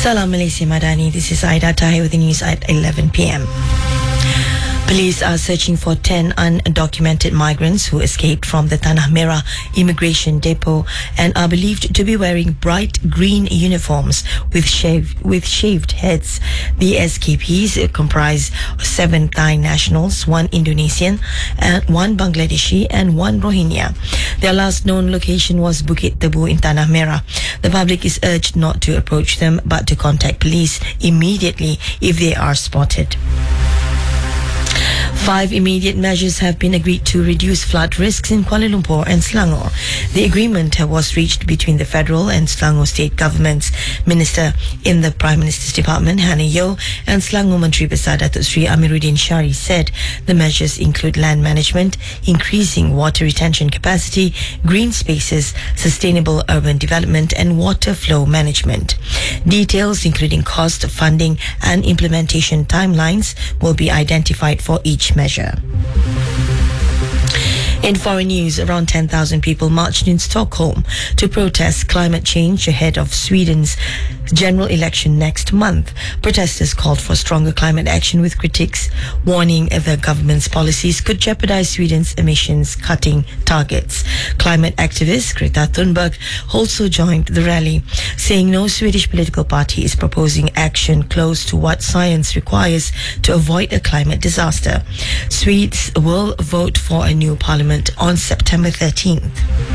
Salam Malaysia Madani. This is Aida Tahir with the news at 11 p.m. Police are searching for 10 undocumented migrants who escaped from the Tanah Merah immigration depot and are believed to be wearing bright green uniforms with shaved heads. The escapees comprise 7 Thai nationals, 1 Indonesian, and 1 Bangladeshi, and 1 Rohingya. Their last known location was Bukit Tebu in Tanah Merah. The public is urged not to approach them but to contact police immediately if they are spotted. 5 immediate measures have been agreed to reduce flood risks in Kuala Lumpur and Selangor. The agreement was reached between the federal and Selangor state governments. Minister in the Prime Minister's Department, Hannah Yeoh, and Selangor Menteri Besar Datuk Seri Amiruddin Shari said the measures include land management, increasing water retention capacity, green spaces, sustainable urban development, and water flow management. Details, including cost, funding, and implementation timelines, will be identified for each measure. In foreign news, around 10,000 people marched in Stockholm to protest climate change ahead of Sweden's general election next month. Protesters called for stronger climate action, with critics warning the government's policies could jeopardize Sweden's emissions cutting targets. Climate activist Greta Thunberg also joined the rally, saying no Swedish political party is proposing action close to what science requires to avoid a climate disaster. Swedes will vote for a new parliament on September 13th.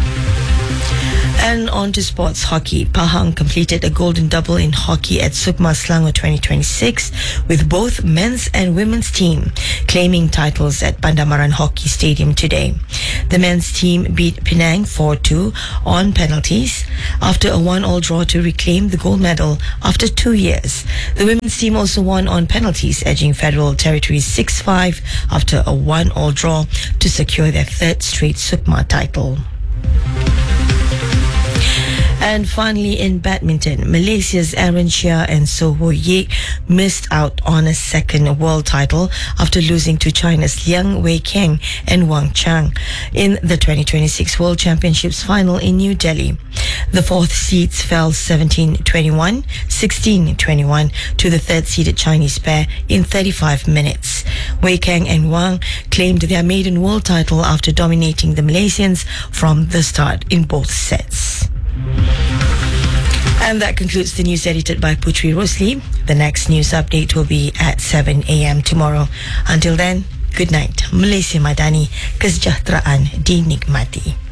And on to sports hockey. Pahang completed a golden double in hockey at Sukma Selangor 2026, with both men's and women's team claiming titles at Pandamaran Hockey Stadium today. The men's team beat Penang 4-2 on penalties after a 1-1 draw to reclaim the gold medal after 2 years. The women's team also won on penalties, edging Federal Territories 6-5 after a 1-1 draw to secure their 3rd straight Sukma title. And finally, in badminton, Malaysia's Aaron Chia and So Ho Yik missed out on a 2nd world title after losing to China's Liang Weikeng and Wang Chang in the 2026 World Championships final in New Delhi. The 4th seeds fell 17-21, 16-21 to the 3rd-seeded Chinese pair in 35 minutes. Weikeng and Wang claimed their maiden world title after dominating the Malaysians from the start in both sets. And that concludes the news edited by Putri Rosli. The next news update will be at 7 a.m. tomorrow. Until then, good night. Malaysia Madani, kesejahteraan dinikmati.